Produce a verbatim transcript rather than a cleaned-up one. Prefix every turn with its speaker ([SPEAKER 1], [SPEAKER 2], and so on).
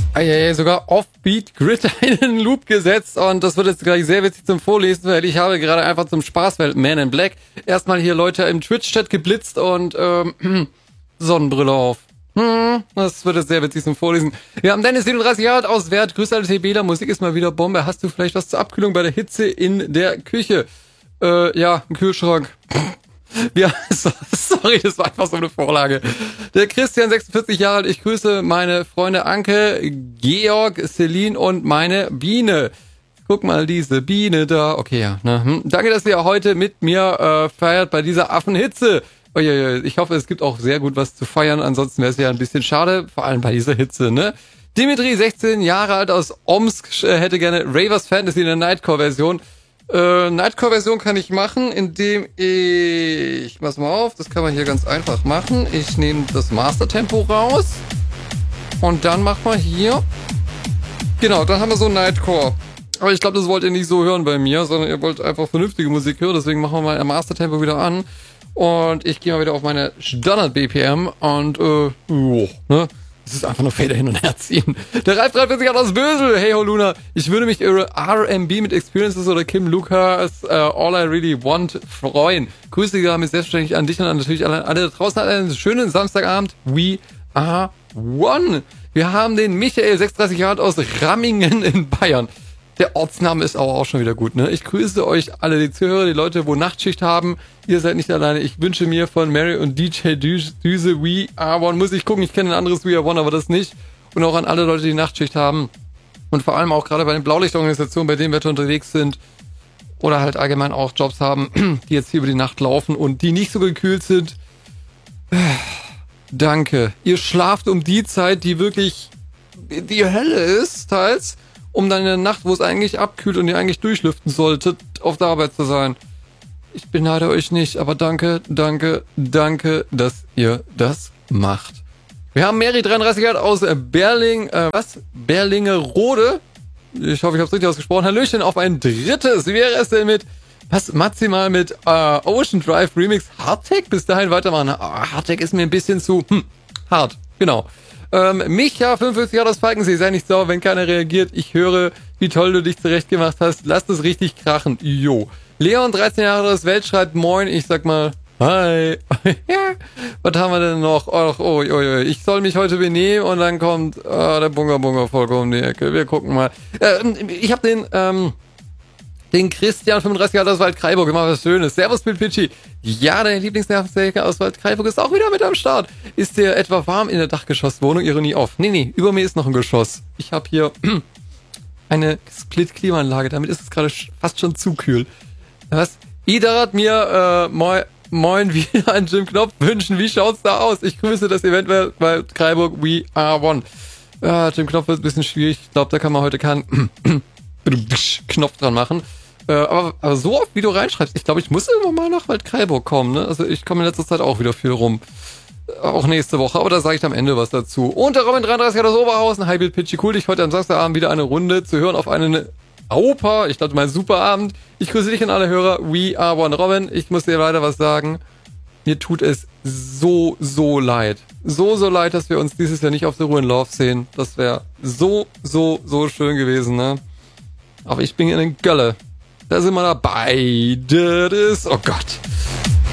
[SPEAKER 1] Eieiei, sogar Offbeat Grid einen Loop gesetzt und das wird jetzt gleich sehr witzig zum Vorlesen, weil ich habe gerade einfach zum Spaß, weil Man in Black erstmal hier Leute im Twitch-Chat geblitzt und ähm, Sonnenbrille auf. Hm, das wird jetzt sehr witzig zum Vorlesen. Wir haben Dennis, siebenunddreißig Jahre alt, aus Wert. Grüße alle TBler, Musik ist mal wieder Bombe. Hast du vielleicht was zur Abkühlung bei der Hitze in der Küche? Äh, ja, ein Kühlschrank. Ja, sorry, das war einfach so eine Vorlage. Der Christian, sechsundvierzig Jahre alt, ich grüße meine Freunde Anke, Georg, Celine und meine Biene. Guck mal, diese Biene da. Okay, ja. Ne? Hm. Danke, dass ihr heute mit mir äh, feiert bei dieser Affenhitze. Uiuiui, ich hoffe, es gibt auch sehr gut was zu feiern. Ansonsten wäre es ja ein bisschen schade, vor allem bei dieser Hitze, ne? Dimitri, sechzehn Jahre alt, aus Omsk, äh, hätte gerne Ravers Fantasy in der Nightcore-Version. Äh, Nightcore-Version kann ich machen, indem ich, pass mal auf, das kann man hier ganz einfach machen. Ich nehme das Master-Tempo raus und dann machen wir hier, genau, dann haben wir so Nightcore. Aber ich glaube, das wollt ihr nicht so hören bei mir, sondern ihr wollt einfach vernünftige Musik hören, deswegen machen wir mal ein Master-Tempo wieder an und ich gehe mal wieder auf meine Standard-B P M und, äh, jo, ne? Das ist einfach nur Feder hin und her ziehen. Der Ralf dreiundvierzig hat aus Bösel. Hey ho Luna, ich würde mich über R M B mit Experiences oder Kim Lucas uh, All I Really Want freuen. Grüße damit selbstverständlich an dich und an natürlich alle, alle da draußen. Einen schönen Samstagabend. We are one. Wir haben den Michael, sechsunddreißig Jahre alt, aus Rammingen in Bayern. Der Ortsname ist aber auch schon wieder gut, ne? Ich grüße euch alle, die Zuhörer, die Leute, wo Nachtschicht haben. Ihr seid nicht alleine. Ich wünsche mir von Mary und D J Düse We Are One. Muss ich gucken, ich kenne ein anderes We Are One, aber das nicht. Und auch an alle Leute, die Nachtschicht haben. Und vor allem auch gerade bei den Blaulichtorganisationen, bei denen wir unterwegs sind. Oder halt allgemein auch Jobs haben, die jetzt hier über die Nacht laufen und die nicht so gekühlt sind. Danke. Ihr schlaft um die Zeit, die wirklich die Hölle ist, teils. Um dann in der Nacht, wo es eigentlich abkühlt und ihr eigentlich durchlüften solltet, auf der Arbeit zu sein. Ich beneide euch nicht, aber danke, danke, danke, dass ihr das macht. Wir haben Mary, dreiunddreißig Jahre aus Berling, äh, was? Berlingerode. Ich hoffe, ich habe es richtig ausgesprochen. Hallöchen, auf ein drittes. Wie wäre es denn mit, was, maximal mit äh, Ocean Drive Remix Hardtech? Bis dahin weitermachen. Oh, Hardtech ist mir ein bisschen zu, hm, hart, genau. Ähm, Micha, fünfundfünfzig Jahre aus Falkensee, sei nicht sauer, wenn keiner reagiert. Ich höre, wie toll du dich zurechtgemacht hast. Lass es richtig krachen. Jo. Leon, dreizehn Jahre aus Welt, schreibt Moin. Ich sag mal, hi. Was haben wir denn noch? Och, oh, oh, oh, ich soll mich heute benehmen und dann kommt oh, der Bunga Bunga vollkommen um die Ecke. Wir gucken mal. Äh, ich habe den, ähm, den Christian, fünfunddreißig Jahre aus Waldkraiburg, immer was Schönes. Servus, Pilpitschi. Ja, dein Lieblingsnervensäger aus Waldkraiburg ist auch wieder mit am Start. Ist dir etwa warm in der Dachgeschosswohnung? Ironie auf. Nee, nee, über mir ist noch ein Geschoss. Ich habe hier eine Split-Klimaanlage, damit ist es gerade fast schon zu kühl. Was? Ida hat mir, äh, moin, moin, wieder einen Jim Knopf wünschen. Wie schaut's da aus? Ich grüße das Event bei Waldkraiburg We Are One. Ja, Jim Knopf wird ein bisschen schwierig. Ich glaube, da kann man heute keinen Knopf dran machen. Äh, aber, aber so oft, wie du reinschreibst, ich glaube, ich muss irgendwann mal nach Waldkraiburg kommen, ne? Also ich komme in letzter Zeit auch wieder viel rum. Auch nächste Woche, aber da sage ich am Ende was dazu. Und der Robin dreiunddreißig hat aus Oberhausen. Hi, Bill Pitchy, cool, dich heute am Samstagabend wieder eine Runde zu hören auf einen Oper. Ich dachte mal, Superabend. Ich grüße dich und alle Hörer. We are one. Robin, ich muss dir leider was sagen. Mir tut es so, so leid. So, so leid, dass wir uns dieses Jahr nicht auf der Ruhe in Love sehen. Das wäre so, so, so schön gewesen, ne? Aber ich bin in den Gölle. Da sind wir dabei. Das ist, oh Gott.